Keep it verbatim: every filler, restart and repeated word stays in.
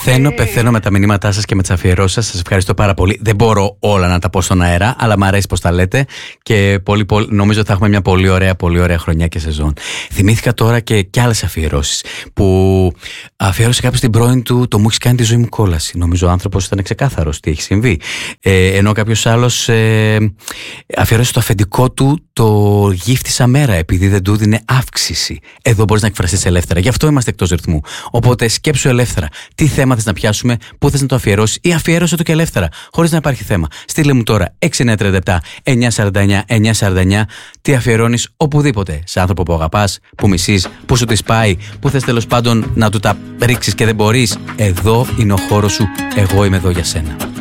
Πεθαίνω, πεθαίνω με τα μηνύματά σας και με τις αφιερώσεις σας. Σας ευχαριστώ πάρα πολύ. Δεν μπορώ όλα να τα πω στον αέρα, αλλά μου αρέσει πως τα λέτε και πολύ, πολύ, νομίζω θα έχουμε μια πολύ ωραία, πολύ ωραία χρονιά και σεζόν. Θυμήθηκα τώρα και κι άλλες αφιερώσεις που αφιέρωσε κάποιος την πρώην του, το μου έχεις κάνει τη ζωή μου κόλαση. Νομίζω ο άνθρωπος ήταν ξεκάθαρος τι έχει συμβεί. Ε, ενώ κάποιος άλλος ε, αφιέρωσε το αφεντικό του το γύφτισα μέρα επειδή δεν του δίνει αύξηση. Εδώ μπορείς να εκφραστείς ελεύθερα. Γι' αυτό είμαστε εκτός ρυθμού. Οπότε σκέψου ελεύθερα. Τι θέμα θες να πιάσουμε, πού θες να το αφιερώσεις ή αφιέρωσε το και ελεύθερα, χωρίς να υπάρχει θέμα. Στείλε μου τώρα έξι εννιά τρία επτά εννιά τέσσερα εννιά εννιά τέσσερα εννιά τι αφιερώνεις οπουδήποτε. Σε άνθρωπο που αγαπάς, που μισείς, που σου τη πάει, που θες τέλος πάντων να του τα ρίξεις και δεν μπορείς. Εδώ είναι ο χώρος σου. Εγώ είμαι εδώ για σένα.